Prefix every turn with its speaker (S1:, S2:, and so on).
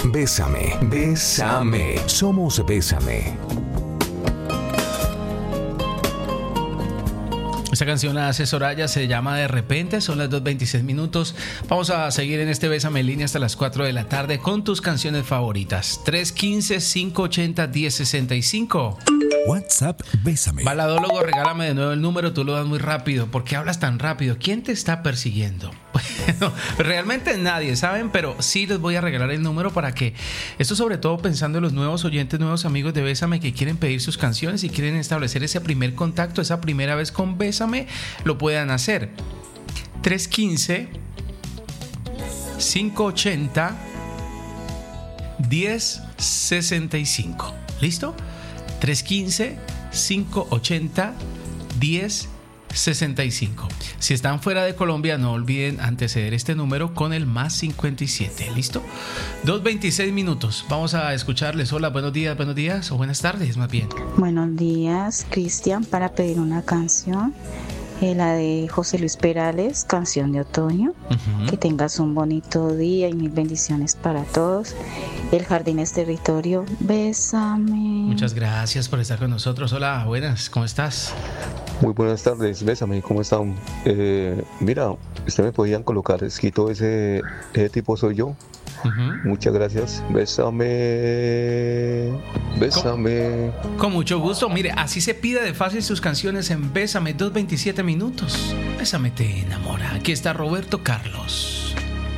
S1: Bésame, bésame. Somos Bésame.
S2: Esta canción la hace Soraya, se llama De Repente, son las 2:26. Vamos a seguir en este Bésame en línea hasta las 4 de la tarde con tus canciones favoritas. 315-580-1065.
S1: WhatsApp Bésame.
S2: Baladólogo, regálame de nuevo el número, tú lo das muy rápido. ¿Por qué hablas tan rápido? ¿Quién te está persiguiendo? Bueno, realmente nadie, ¿saben? Pero sí les voy a regalar el número para que, esto sobre todo pensando en los nuevos oyentes, nuevos amigos de Bésame que quieren pedir sus canciones y quieren establecer ese primer contacto, esa primera vez con Bésame, lo puedan hacer. 315-580-1065. ¿Listo? 315-580-1065. Si están fuera de Colombia, no olviden anteceder este número con el +57. ¿Listo? 2:26. Vamos a escucharles. Hola, buenos días o buenas tardes más bien.
S3: Buenos días, Cristian, para pedir una canción. La de José Luis Perales, Canción de Otoño. Que tengas un bonito día y mil bendiciones para todos. El Jardín es Territorio, Bésame.
S2: Muchas gracias por estar con nosotros. Hola, buenas, ¿cómo estás?
S4: Muy buenas tardes, Bésame, ¿cómo están? Mira, usted me podían colocar escrito ese tipo soy yo. Muchas gracias. Bésame, bésame.
S2: Con mucho gusto. Mire, así se pide de fácil sus canciones en Bésame. 2:27. Bésame te enamora. Aquí está Roberto Carlos.